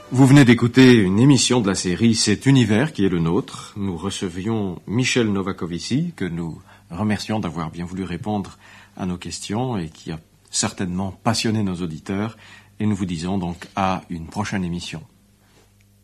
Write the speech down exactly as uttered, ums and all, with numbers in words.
Vous venez d'écouter une émission de la série Cet univers qui est le nôtre. Nous recevions Michel Novakovici, que nous remercions d'avoir bien voulu répondre à nos questions et qui a certainement passionné nos auditeurs. Et nous vous disons donc à une prochaine émission.